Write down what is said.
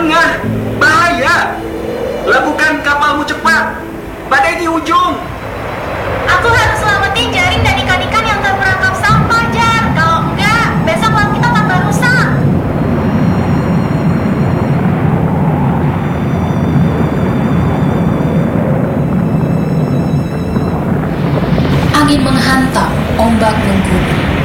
tengah. Bahaya. Labuhkan kapalmu cepat. Badai di ujung. Aku harus selamatin jaring dan ikan-ikan yang terperangkap sampah, Jar. Kalau enggak, besok laut kita tambah rusak. Angin menghantam, ombak menggunung.